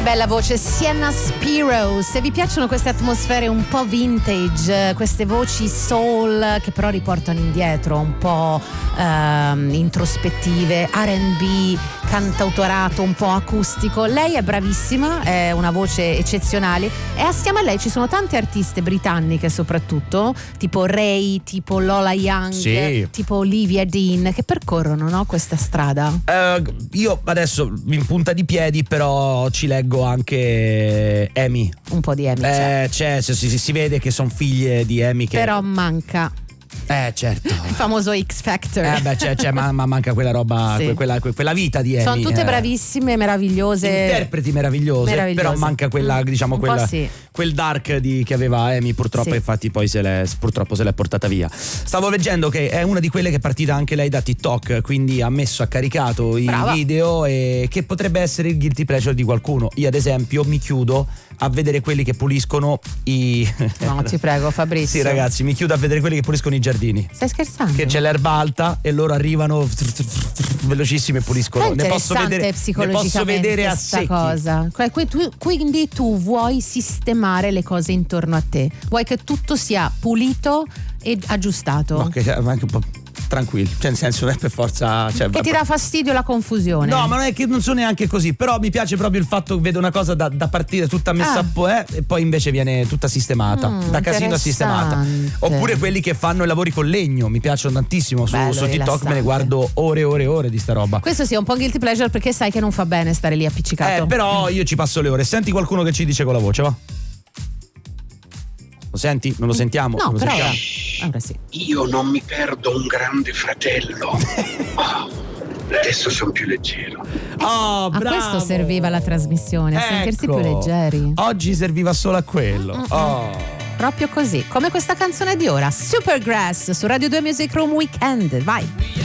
bella voce, Sienna Spiro. Se vi piacciono queste atmosfere un po' vintage, queste voci soul che però riportano indietro, un po' introspettive, R&B, cantautorato un po' acustico, lei è bravissima, è una voce eccezionale e assieme a lei ci sono tante artiste britanniche soprattutto, tipo Ray, tipo Lola Young, sì, tipo Olivia Dean, che percorrono, no, questa strada. Io adesso in punta di piedi però ci leggo anche Amy. Un po' di Amy si vede che sono figlie di Amy che... Però manca certo il famoso X Factor. Ma manca quella roba, sì, quella vita di Amy. Sono tutte bravissime, meravigliose, interpreti meravigliose, però manca quella, diciamo, quella, sì, quel dark che aveva Amy, purtroppo, sì. Infatti poi purtroppo se l'è portata via. Stavo leggendo che è una di quelle che è partita anche lei da TikTok, quindi ha caricato i video, e che potrebbe essere il guilty pleasure di qualcuno. Io ad esempio mi chiudo a vedere quelli che puliscono i... No, ti prego Fabrizio. Sì ragazzi, mi chiudo a vedere quelli che puliscono i giardini. Stai scherzando? Che c'è l'erba alta e loro arrivano velocissime e puliscono. Ne posso vedere a secchi cosa. Quindi tu vuoi sistemare le cose intorno a te, vuoi che tutto sia pulito e aggiustato. Ma anche un po' tranquillo, cioè nel senso non è per forza, cioè, che ti dà fastidio la confusione. No, ma non è che non sono neanche così, però mi piace proprio il fatto che vedo una cosa da partire tutta messa e poi invece viene tutta sistemata, da casino a sistemata. Oppure quelli che fanno i lavori con legno, mi piacciono tantissimo, su TikTok me ne guardo ore di sta roba. Questo sì è un po' guilty pleasure, perché sai che non fa bene stare lì appiccicato. Però io ci passo le ore. Senti qualcuno che ci dice con la voce, va? Lo senti? Non lo sentiamo? No, lo però sentiamo? ora sì. Io non mi perdo un grande fratello. Adesso sono più leggero. Oh, bravo! A questo serviva la trasmissione, a sentirsi più leggeri. Oggi serviva solo a quello. Proprio così, come questa canzone di ora, Supergrass, su Radio 2 Music Room Weekend. Vai!